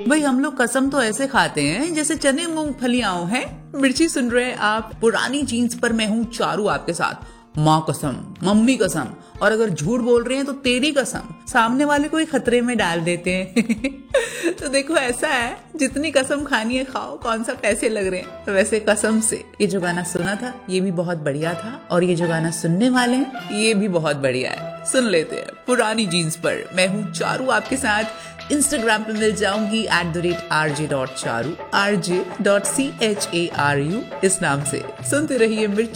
भाई हम लोग कसम तो ऐसे खाते हैं जैसे चने मूंगफलियां हैं। मिर्ची सुन रहे हैं आप। पुरानी जीन्स पर मैं हूँ चारू आपके साथ। माँ कसम, मम्मी कसम, और अगर झूठ बोल रहे हैं तो तेरी कसम। सामने वाले को ही खतरे में डाल देते हैं। तो देखो ऐसा है, जितनी कसम खानी है खाओ, कौन सा पैसे लग रहे हैं। तो वैसे कसम से ये जो गाना सुना था ये भी बहुत बढ़िया था, और ये जो गाना सुनने वाले हैं ये भी बहुत बढ़िया है। सुन लेते हैं पुरानी जीन्स पर मैं हूँ चारू आपके साथ। इंस्टाग्राम पे मिल जाऊंगी @rj.charu, rj.charu इस नाम से। सुनते रहिए मिर्ची।